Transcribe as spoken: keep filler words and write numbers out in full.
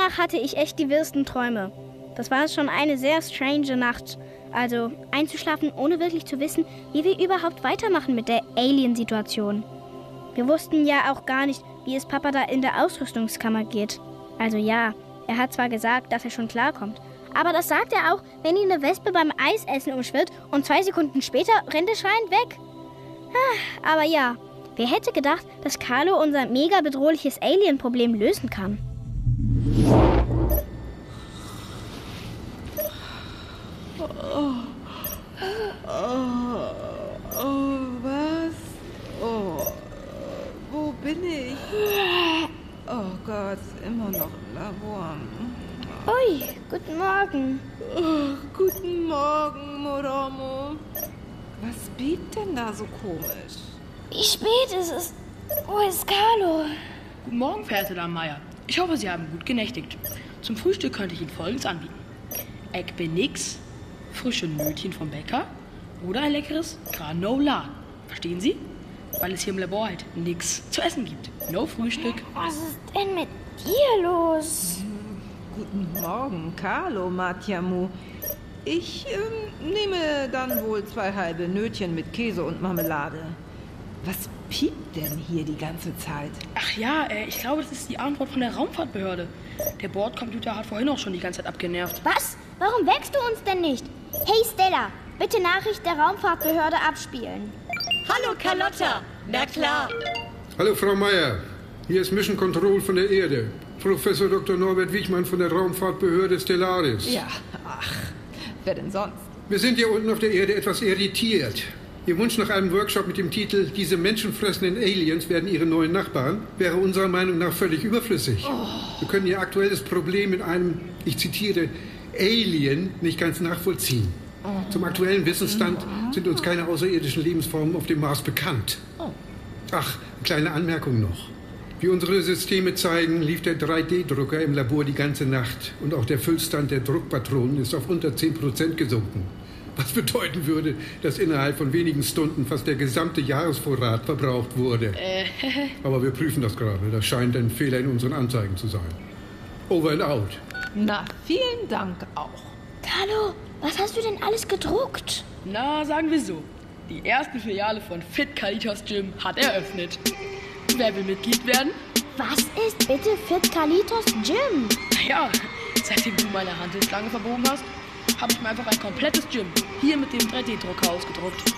danach hatte ich echt die wirsten Träume. Das war schon eine sehr strange Nacht. Also einzuschlafen, ohne wirklich zu wissen, wie wir überhaupt weitermachen mit der Alien-Situation. Wir wussten ja auch gar nicht, wie es Papa da in der Ausrüstungskammer geht. Also ja, er hat zwar gesagt, dass er schon klarkommt. Aber das sagt er auch, wenn ihn eine Wespe beim Eisessen umschwirrt und zwei Sekunden später rennt er schreiend weg. Aber ja, wer hätte gedacht, dass Carlo unser mega bedrohliches Alien-Problem lösen kann? Oh. Oh. Oh, was? Oh, wo bin ich? Oh Gott, immer noch im Labor. Ui, guten Morgen. Oh, guten Morgen, Moromo. Was piept denn da so komisch? Wie spät ist es? Wo ist Carlo? Guten Morgen, verehrte Dame Meier. Ich hoffe, Sie haben gut genächtigt. Zum Frühstück könnte ich Ihnen Folgendes anbieten. Egg Benix, frische Nötchen vom Bäcker oder ein leckeres Granola. Verstehen Sie? Weil es hier im Labor halt nichts zu essen gibt. No Frühstück. Was ist denn mit dir los? Guten Morgen, Carlo Matjamu. Ich ähm, nehme dann wohl zwei halbe Nötchen mit Käse und Marmelade. Was piept denn hier die ganze Zeit? Ach ja, äh, ich glaube, das ist die Antwort von der Raumfahrtbehörde. Der Bordcomputer hat vorhin auch schon die ganze Zeit abgenervt. Was? Warum wächst du uns denn nicht? Hey Stella, bitte Nachricht der Raumfahrtbehörde abspielen. Hallo Carlotta, na klar. Hallo Frau Meier, hier ist Mission Control von der Erde. Professor Doktor Norbert Wichmann von der Raumfahrtbehörde Stellaris. Ja, ach, wer denn sonst? Wir sind hier unten auf der Erde etwas irritiert. Ihr Wunsch nach einem Workshop mit dem Titel »Diese menschenfressenden Aliens werden ihre neuen Nachbarn« wäre unserer Meinung nach völlig überflüssig. Oh. Wir können Ihr aktuelles Problem mit einem, ich zitiere, Alien nicht ganz nachvollziehen. Oh. Zum aktuellen Wissensstand sind uns keine außerirdischen Lebensformen auf dem Mars bekannt. Oh. Ach, eine kleine Anmerkung noch. Wie unsere Systeme zeigen, lief der drei D Drucker im Labor die ganze Nacht und auch der Füllstand der Druckpatronen ist auf unter zehn Prozent gesunken. Was bedeuten würde, dass innerhalb von wenigen Stunden fast der gesamte Jahresvorrat verbraucht wurde. Äh. Aber wir prüfen das gerade. Das scheint ein Fehler in unseren Anzeigen zu sein. Over and out. Na, vielen Dank auch. Carlo, was hast du denn alles gedruckt? Na, sagen wir so. Die erste Filiale von Fit Kalitos Gym hat eröffnet. Wer will Mitglied werden? Was ist bitte Fit Kalitos Gym? Naja, seitdem du meine Hantelschlange verbogen hast, habe ich mir einfach ein komplettes Gym hier mit dem drei D Drucker ausgedruckt.